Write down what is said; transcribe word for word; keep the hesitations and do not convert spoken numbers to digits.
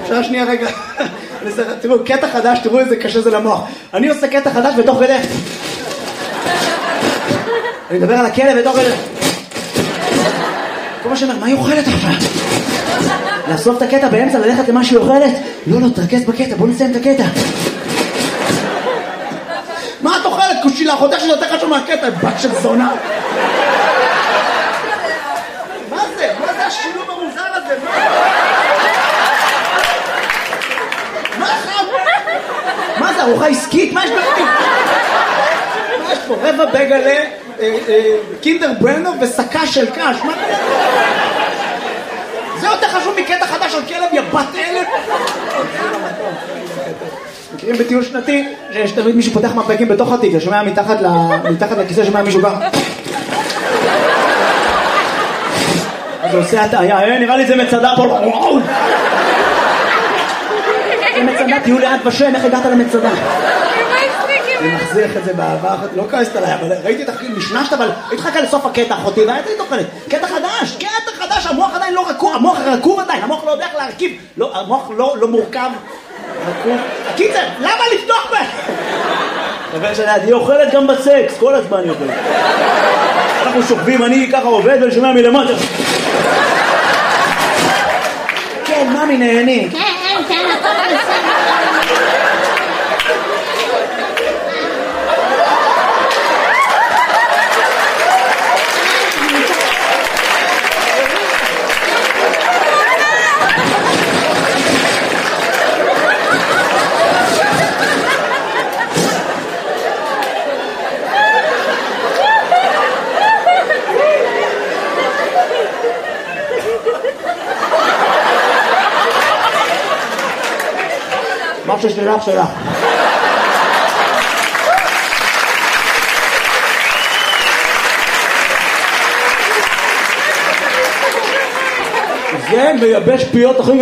אפשר שנייה רגע. תראו, קטע חדש, תראו איזה קשה זה למוח. אני עושה קטע חדש ותוך כדי. אני מדבר על הכלב ותוך כדי. כל מה שאומר, מה היא אוכלת עכשיו? לאסוף את הקטע באמצע, ללכת למה שהיא אוכלת? לא, לא, תרכז בקטע, בוא נסיים את הקטע. מה את אוכלת? קושילה, חותך שזה יותר חשוב מהקטע, בת של זונה. מה זה? מה זה השילוב המוזר הזה? מה חם? מה זה, ארוחה עסקית? מה יש בפנים? מה יש פה? רבע בגלה, קינדר ברנר וסקה של קש. מה זה? זה יותר חשוב מקטע חדש על כלב, יא בת אלף. מכירים בטיול שנתי, שיש תמיד מישהו פותח מפקים בתוך התיק, ששומע מתחת לכיסא שומע מישהו בא. אז הוא עושה הטעיה, נראה לי זה מצדה פה. זה מצדה, תהיו ליד ושם, איך הגעת למצדה? אני מחזיך את זה באהבה, לא כעסת עליי, אבל ראיתי את החקיל משנשת, אבל הייתי חכה לסוף הקטע אחותי, והייתי תוכלת, קטע חדש, קטע חדש, המוח עדיין לא רקוב, המוח רקוב עדיין, המוח לא יודע איך להרכיב, המוח לא מורכב, רקוב. הקיצר, למה לפתוח בה? חבר שלי, אני אוכלת גם בסקס, כל הזמן אני אוכלת. אנחנו שוכבים, אני ככה עובד ואני שומע מלמטה. כן, ממי נהני. כן, כן, הכל בסדר. מה ששלך שלך. זה מייבש פיות אחרים.